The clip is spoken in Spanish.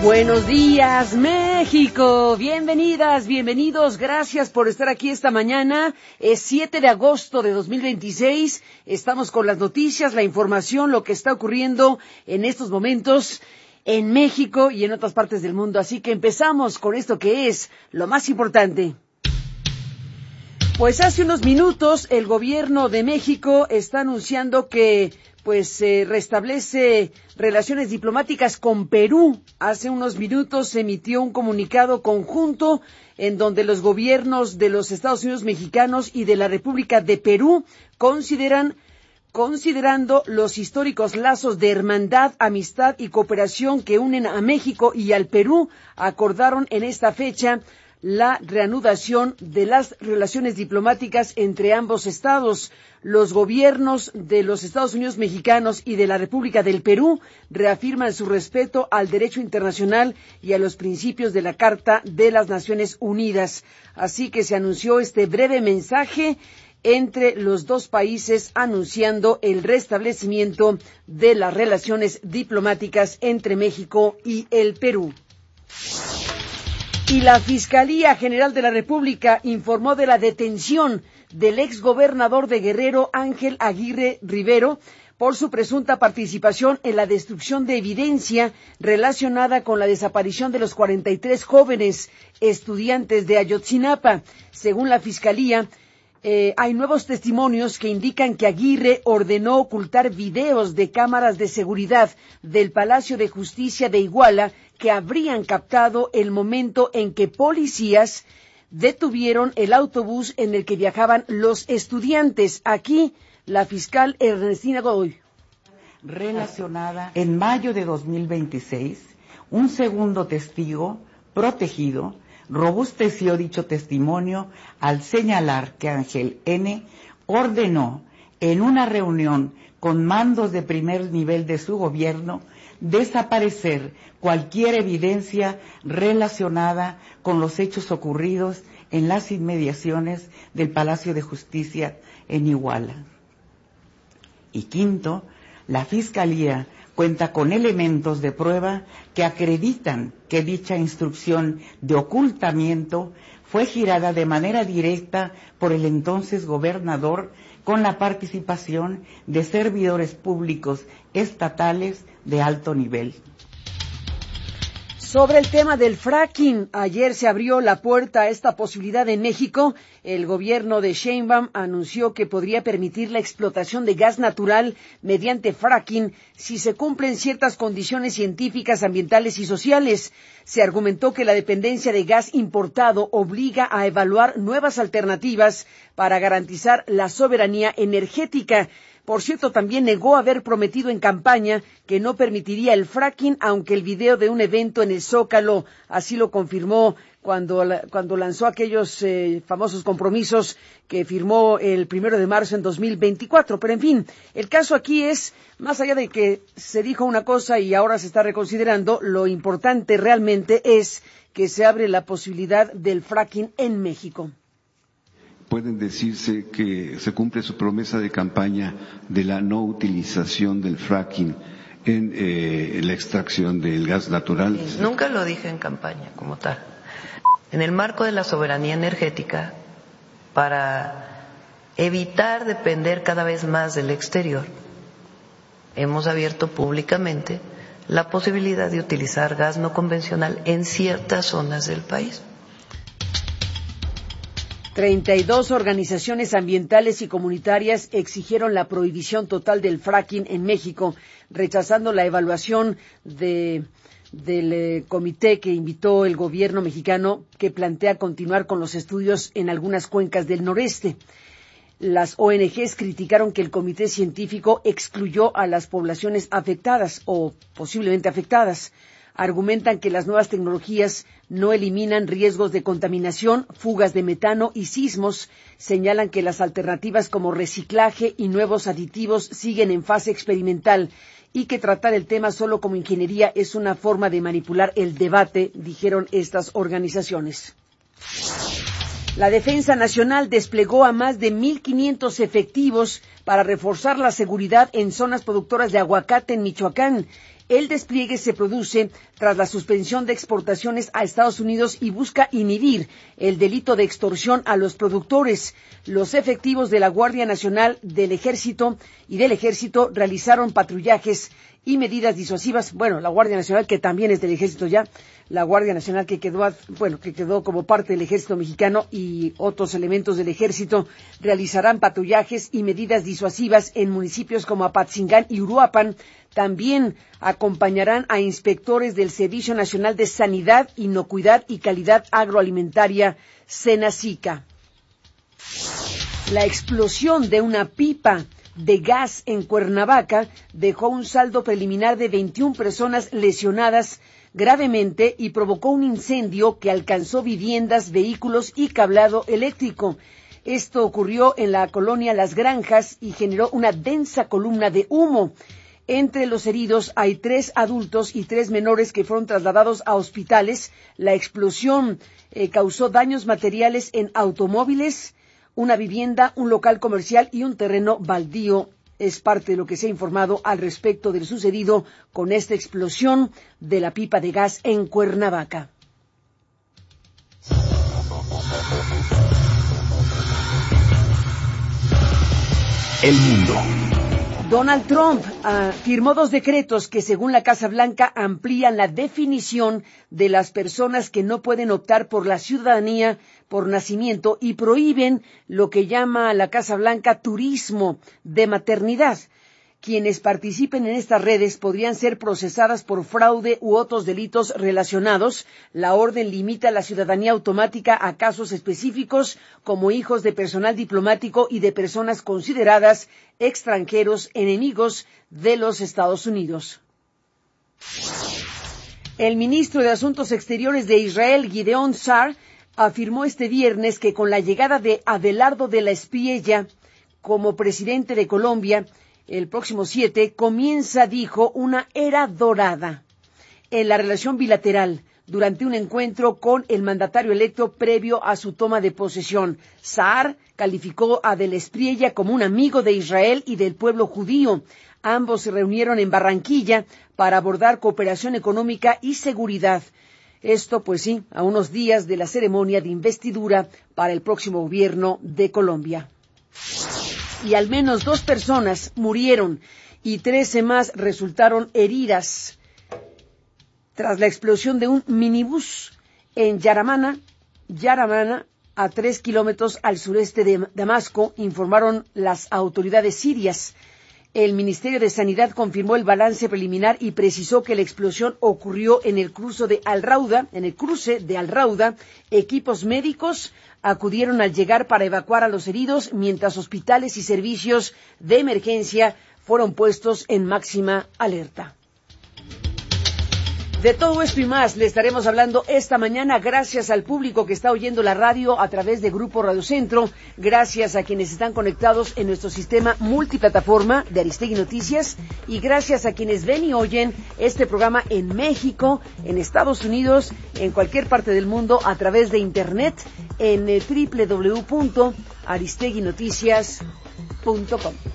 Buenos días, México. Bienvenidas, bienvenidos. Gracias por estar aquí esta mañana. Es 7 de agosto de 2026. Estamos con las noticias, la información, lo que está ocurriendo en estos momentos en México y en otras partes del mundo. Así que empezamos con esto que es lo más importante. Pues hace unos minutos el gobierno de México está anunciando que restablece relaciones diplomáticas con Perú. Hace unos minutos se emitió un comunicado conjunto en donde los gobiernos de los Estados Unidos mexicanos y de la República de Perú considerando los históricos lazos de hermandad, amistad y cooperación que unen a México y al Perú, acordaron en esta fecha la reanudación de las relaciones diplomáticas entre ambos estados. Los gobiernos de los Estados Unidos mexicanos y de la República del Perú reafirman su respeto al derecho internacional y a los principios de la Carta de las Naciones Unidas. Así que se anunció este breve mensaje entre los dos países anunciando el restablecimiento de las relaciones diplomáticas entre México y el Perú. Y la Fiscalía General de la República informó de la detención del exgobernador de Guerrero, Ángel Aguirre Rivero, por su presunta participación en la destrucción de evidencia relacionada con la desaparición de los 43 jóvenes estudiantes de Ayotzinapa. Según la Fiscalía, hay nuevos testimonios que indican que Aguirre ordenó ocultar videos de cámaras de seguridad del Palacio de Justicia de Iguala que habrían captado el momento en que policías detuvieron el autobús en el que viajaban los estudiantes. Aquí, la fiscal Ernestina Godoy. Relacionada en mayo de 2026, un segundo testigo protegido robusteció dicho testimonio al señalar que Ángel N. ordenó en una reunión con mandos de primer nivel de su gobierno desaparecer cualquier evidencia relacionada con los hechos ocurridos en las inmediaciones del Palacio de Justicia en Iguala. Y quinto, la Fiscalía cuenta con elementos de prueba que acreditan que dicha instrucción de ocultamiento fue girada de manera directa por el entonces gobernador con la participación de servidores públicos estatales de alto nivel. Sobre el tema del fracking, ayer se abrió la puerta a esta posibilidad en México. El gobierno de Sheinbaum anunció que podría permitir la explotación de gas natural mediante fracking si se cumplen ciertas condiciones científicas, ambientales y sociales. Se argumentó que la dependencia de gas importado obliga a evaluar nuevas alternativas para garantizar la soberanía energética. Por cierto, también negó haber prometido en campaña que no permitiría el fracking, aunque el video de un evento en el Zócalo así lo confirmó cuando lanzó aquellos famosos compromisos que firmó el 1 de marzo en 2024. Pero en fin, el caso aquí es, más allá de que se dijo una cosa y ahora se está reconsiderando, lo importante realmente es que se abre la posibilidad del fracking en México. Pueden decirse que se cumple su promesa de campaña de la no utilización del fracking en la extracción del gas natural. Nunca lo dije en campaña como tal. En el marco de la soberanía energética, para evitar depender cada vez más del exterior, hemos abierto públicamente la posibilidad de utilizar gas no convencional en ciertas zonas del país. 32 organizaciones ambientales y comunitarias exigieron la prohibición total del fracking en México, rechazando la evaluación del comité que invitó el gobierno mexicano, que plantea continuar con los estudios en algunas cuencas del noreste. Las ONGs criticaron que el comité científico excluyó a las poblaciones afectadas o posiblemente afectadas. Argumentan que las nuevas tecnologías no eliminan riesgos de contaminación, fugas de metano y sismos. Señalan que las alternativas como reciclaje y nuevos aditivos siguen en fase experimental y que tratar el tema solo como ingeniería es una forma de manipular el debate, dijeron estas organizaciones. La Defensa Nacional desplegó a más de 1,500 efectivos para reforzar la seguridad en zonas productoras de aguacate en Michoacán. El despliegue se produce tras la suspensión de exportaciones a Estados Unidos y busca inhibir el delito de extorsión a los productores. Los efectivos de la Guardia Nacional, del Ejército y del Ejército realizaron patrullajes y medidas disuasivas. Bueno, la Guardia Nacional, que también es del Ejército ya, la Guardia Nacional que quedó como parte del Ejército Mexicano, y otros elementos del Ejército realizarán patrullajes y medidas disuasivas en municipios como Apatzingán y Uruapan. También acompañarán a inspectores del Servicio Nacional de Sanidad, Inocuidad y Calidad Agroalimentaria, Senacica. La explosión de una pipa de gas en Cuernavaca dejó un saldo preliminar de 21 personas lesionadas gravemente y provocó un incendio que alcanzó viviendas, vehículos y cablado eléctrico. Esto ocurrió en la colonia Las Granjas y generó una densa columna de humo. Entre los heridos hay 3 adultos y 3 menores que fueron trasladados a hospitales. La explosión causó daños materiales en automóviles, una vivienda, un local comercial y un terreno baldío. Es parte de lo que se ha informado al respecto del sucedido con esta explosión de la pipa de gas en Cuernavaca. El mundo. Donald Trump firmó 2 decretos que, según la Casa Blanca, amplían la definición de las personas que no pueden optar por la ciudadanía por nacimiento y prohíben lo que llama la Casa Blanca turismo de maternidad. Quienes participen en estas redes podrían ser procesadas por fraude u otros delitos relacionados. La orden limita la ciudadanía automática a casos específicos como hijos de personal diplomático y de personas consideradas extranjeros enemigos de los Estados Unidos. El ministro de Asuntos Exteriores de Israel, Gideon Sa'ar, afirmó este viernes que con la llegada de Abelardo de la Espriella como presidente de Colombia, el próximo 7, comienza, dijo, una era dorada en la relación bilateral durante un encuentro con el mandatario electo previo a su toma de posesión. Sa'ar calificó a de la Espriella como un amigo de Israel y del pueblo judío. Ambos se reunieron en Barranquilla para abordar cooperación económica y seguridad. Esto, pues sí, a unos días de la ceremonia de investidura para el próximo gobierno de Colombia. Y al menos 2 personas murieron y 13 más resultaron heridas tras la explosión de un minibús en Yaramana, a 3 kilómetros al sureste de Damasco, informaron las autoridades sirias. El Ministerio de Sanidad confirmó el balance preliminar y precisó que la explosión ocurrió en el cruce de Al Rauda. Equipos médicos acudieron al llegar para evacuar a los heridos, mientras hospitales y servicios de emergencia fueron puestos en máxima alerta. De todo esto y más le estaremos hablando esta mañana, gracias al público que está oyendo la radio a través de Grupo Radio Centro, gracias a quienes están conectados en nuestro sistema multiplataforma de Aristegui Noticias y gracias a quienes ven y oyen este programa en México, en Estados Unidos, en cualquier parte del mundo a través de Internet en www.aristeguinoticias.com.